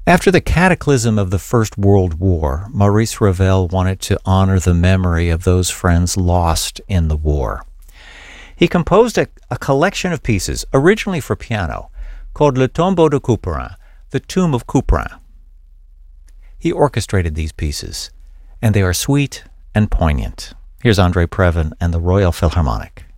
After the cataclysm of the First World War, Maurice Ravel wanted to honor the memory of those friends lost in the war. He composed a collection of pieces, originally for piano, called Le Tombeau de Couperin, the Tomb of Couperin. He orchestrated these pieces, and they are sweet and poignant. Here's André Previn and the Royal Philharmonic.